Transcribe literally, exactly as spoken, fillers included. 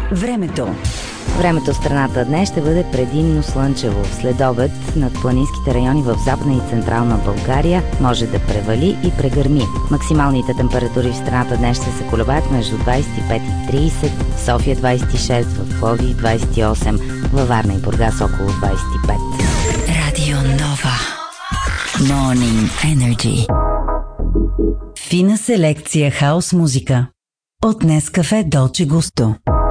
Времето. Времето в страната днес ще бъде предимно слънчево. След обед над планинските райони в Западна и Централна България може да превали и прегърми. Максималните температури в страната днес ще се колебаят между двадесет и пет и тридесет, в София двадесет и шест, в Пловдив двадесет и осем, във Варна и Бургас около двадесет и пет. Радио Нова. Morning Energy. Фина селекция хаус музика. От Нескафе Долче Густо.